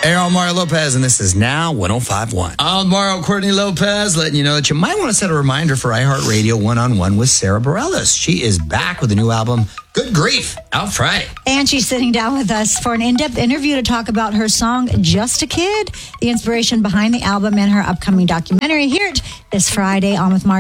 I'm Mario Lopez, and this is Now 105.1. I'm Mario Courtney Lopez, letting you know that you might want to set a reminder for iHeartRadio One-on-One with Sarah Bareilles. She is back with a new album, Good Grief, out Friday. And she's sitting down with us for an in-depth interview to talk about her song, Just a Kid, the inspiration behind the album, and her upcoming documentary. Here this Friday on with Mario.